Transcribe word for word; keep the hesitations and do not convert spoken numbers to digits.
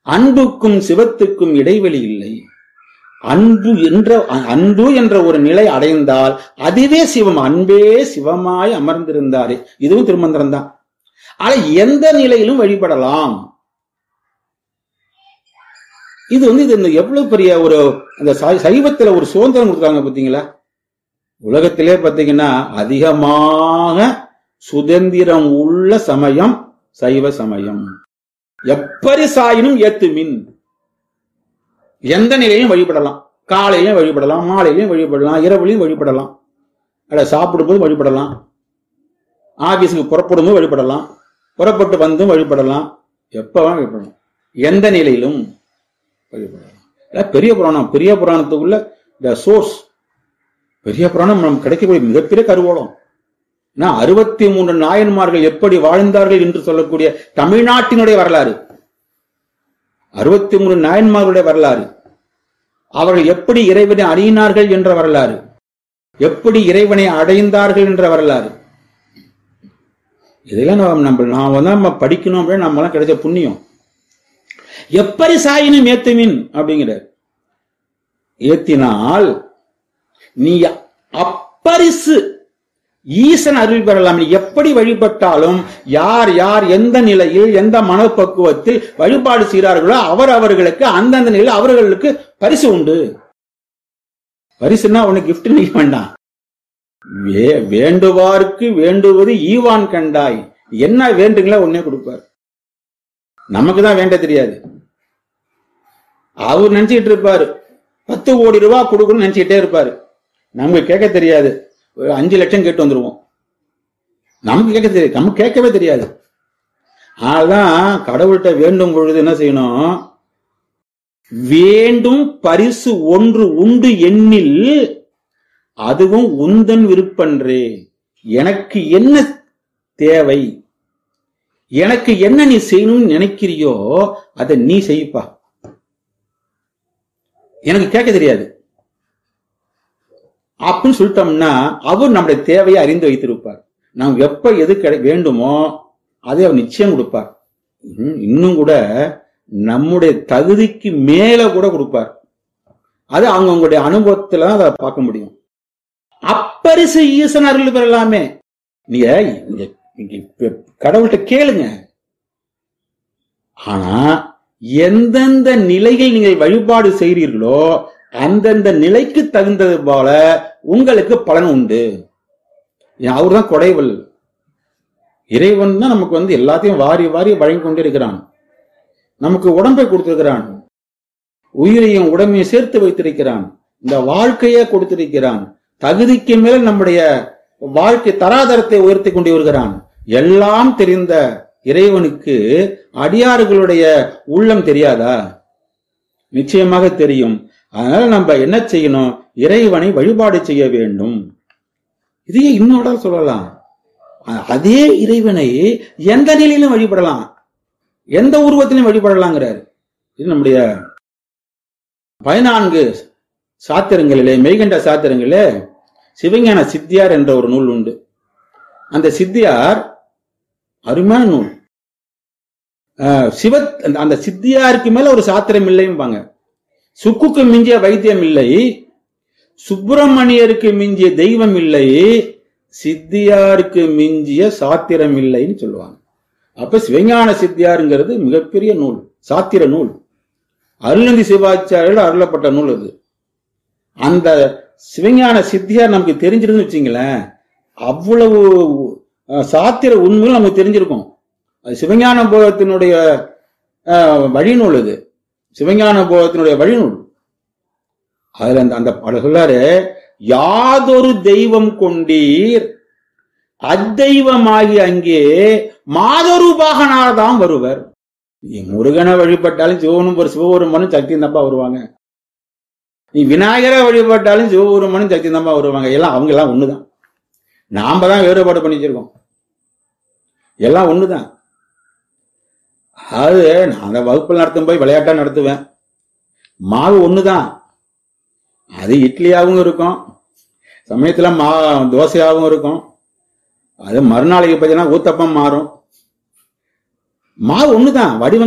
அன்புக்கும் சிவத்துக்கும் இடைவெளி இல்லை. அன்பு என்ற அன்பு என்ற ஒரு நிலை அடைந்தால் அதுவே சிவம். அன்பே சிவமாய் அமர்ந்திருந்தாரே, இதுவும் திருமந்திரம் தான். ஆனா எந்த நிலையிலும் வழிபடலாம். இது வந்து இது எவ்வளவு பெரிய ஒரு அந்த சைவத்துல ஒரு சுதந்திரம் கொடுத்தாங்க பாத்தீங்களா. உலகத்திலே பாத்தீங்கன்னா அதிகமாக சுதந்திரம் உள்ள சமயம் சைவ சமயம். எப்படி சாயினும் ஏத்துமின், எந்த நிலையிலும் வழிபடலாம். காலையிலும் வழிபடலாம், மாலையிலும் வழிபடலாம், இரவுலையும் வழிபடலாம், அல்ல சாப்பிடும் போது வழிபடலாம், ஆபீஸுக்கு புறப்படும் போது வழிபடலாம், புறப்பட்டு வந்தும் வழிபடலாம், எப்பவும் வழிபடலாம், எந்த நிலையிலும் வழிபடலாம். பெரிய புராணம், பெரிய புராணத்துக்குள்ள இந்த சோர்ஸ் பெரிய புராணம் நமக்கு கிடைக்கக்கூடிய மிகப்பெரிய கருவூலம். அறுபத்தி மூன்று நாயன்மார்கள் எப்படி வாழ்ந்தார்கள் என்று சொல்லக்கூடிய தமிழ்நாட்டினுடைய வரலாறு, அறுபத்தி மூன்று நாயன்மார்களுடைய வரலாறு, அவர்கள் எப்படி இறைவனை அறியினார்கள் என்ற வரலாறு, எப்படி இறைவனை அடைந்தார்கள் என்ற வரலாறு, இதெல்லாம் நம்ம நாம நம்ம படிக்கணும் அப்படின்னு நம்மளாம் கிடைச்ச புண்ணியம். எப்படி சாயினும் ஏத்துமின் அப்படிங்கிறார். ஏத்தினால் நீ அப்பரிசு ஈசன் அருள் பெறலாம். எப்படி வழிபட்டாலும் யார் யார் எந்த நிலையில் எந்த மனப்பக்குவத்தில் வழிபாடு செய்கிறார்களோ அவர் அவர்களுக்கு அந்தந்த நிலையில் அவர்களுக்கு பரிசு உண்டு. பரிசுன்னா உனக்கு கிஃப்ட் நீங்க வேண்டாம். வேண்டுவாருக்கு வேண்டுவது ஈவான் கண்டாய். என்ன வேண்டுங்களா உடனே கொடுப்பார். நமக்கு தான் வேண்ட தெரியாது. அவர் நினைச்சிட்டு இருப்பாரு பத்து கோடி ரூபாய் கொடுக்கணும்னு நினைச்சுக்கிட்டே இருப்பாரு. நமக்கு கேட்க தெரியாது. ஒரு அஞ்சு லட்சம் கேட்டு வந்துருவோம். நமக்கு கேட்க தெரியாது, நமக்கு கேட்கவே தெரியாது. அதனால்தான் கடவுள்கிட்ட வேண்டும் பொழுது என்ன செய்யணும், வேண்டும் பரிசு ஒன்று உண்டு எண்ணில் அதுவும் உந்தன் விருப்பன்றே. எனக்கு என்ன தேவை, எனக்கு என்ன நீ செய்யணும்னு நினைக்கிறியோ அதை நீ செய்ப்பா, எனக்கு கேட்க தெரியாது அப்படின்னு சொல்லிட்டோம்னா அவர் நம்முடைய தேவையை அறிந்து வைத்திருப்பார். நாம் எப்ப எது கிடை வேண்டுமோ அதை அவர் நிச்சயம் கொடுப்பார். இன்னும் கூட நம்முடைய தகுதிக்கு மேல கூட கொடுப்பார். அது அவங்களுடைய அனுபவத்துல அதை பார்க்க முடியும். அப்பரிசு ஈசன் அருள் பெறலாமே. நீங்க கடவுள்கிட்ட கேளுங்க. ஆனா எந்தெந்த நிலையில் நீங்கள் வழிபாடு செய்கிறீர்களோ அந்தந்த நிலைக்கு தகுந்தது போல உங்களுக்கு பலன் உண்டு. அவர் தான் கொடைவல். இறைவன் தான் நமக்கு வந்து எல்லாத்தையும் வாரி வாரி வழங்கி கொண்டே இருக்கிறான். நமக்கு உடம்பை கொடுத்திருக்கிறான், உயிரையும் உடம்பையும் சேர்த்து வைத்திருக்கிறான், இந்த வாழ்க்கையை கொடுத்திருக்கிறான். தகுதிக்கு மேல் நம்முடைய வாழ்க்கை தராதரத்தை உயர்த்தி கொண்டு வருகிறான். எல்லாம் தெரிந்த இறைவனுக்கு அடியார்களுடைய உள்ளம் தெரியாதா? நிச்சயமாக தெரியும். அதனால நம்ம என்ன செய்யணும், இறைவனை வழிபாடு செய்ய வேண்டும். இதையே இன்னொரு சொல்லலாம். அதே இறைவனை எந்த நிலையிலும் வழிபடலாம், எந்த உருவத்திலும் வழிபடலாங்கிறார். இது நம்முடைய பதினான்கு சாத்திரங்களிலே மெய்கண்ட சாத்திரங்களிலே சிவஞான சித்தியார் என்ற ஒரு நூல் உண்டு. அந்த சித்தியார் அருமையான நூல். சிவ அந்த சித்தியாருக்கு மேல ஒரு சாத்திரம் இல்லைம்பாங்க. சுக்குக்கு மிஞ்சிய வைத்தியம் இல்லை, சுப்பிரமணியருக்கு மிஞ்சிய தெய்வம் இல்லை, சித்தியாருக்கு மிஞ்சிய சாத்திரம் இல்லைன்னு சொல்லுவாங்க. அப்ப சிவஞான சித்தியாருங்கிறது மிகப்பெரிய நூல், சாத்திர நூல். அருள்நந்தி சிவாச்சாரியால் அருளப்பட்ட நூல் அது. அந்த சிவஞான சித்தியார் நமக்கு தெரிஞ்சிருந்து வச்சுங்களேன், அவ்வளவு சாத்திர உண்மையும் நமக்கு தெரிஞ்சிருக்கும். அது சிவஞான போதத்தினுடைய வழிநூல். அது சிவஞான போதத்தினுடைய வழிநூல். அதுல அந்த அந்த சொல்லாரு, யாதொரு தெய்வம் கொண்டீர் அத்தெய்வமாகி அங்கே மாதொரு பாகனார்தான் வருவர். நீ முருகனை வழிபட்டாலும் சிவனும் ஒரு சிவபெருமானும் சக்தி தப்பா வருவாங்க. நீ விநாயகரை வழிபட்டாலும் சிவபெருமானும் சக்தி தப்பா வருவாங்க. எல்லாம் அவங்க எல்லாம் ஒண்ணுதான். நாம தான் வேறுபாடு பண்ணிச்சிருக்கோம். எல்லாம் ஒண்ணுதான். அது நான் அந்த வகுப்புல நடத்தும் போய் விளையாட்டா நடத்துவேன். மாவு ஒண்ணுதான். அது இட்லியாகவும் இருக்கும், சமயத்துல மா தோசையாகவும் இருக்கும். அது மறுநாளைக்கு பார்த்தீங்கன்னா ஊத்தப்பம் மாறும். மாவு ஒண்ணுதான், வடிவம்